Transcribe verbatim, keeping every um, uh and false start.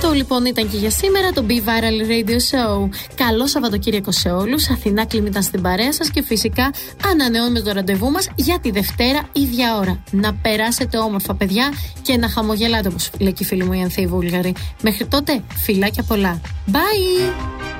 Αυτό λοιπόν ήταν και για σήμερα το Be Viral Radio Show. Καλό Σαββατοκύριακο σε όλους. Αθηνά Κλίν ήταν στην παρέα σας και φυσικά ανανεώνουμε το ραντεβού μας για τη Δευτέρα ίδια ώρα. Να περάσετε όμορφα, παιδιά, και να χαμογελάτε, όπως λέει και η φίλη μου η Ανθή Βούλγαρη. Μέχρι τότε, φιλάκια πολλά. Bye!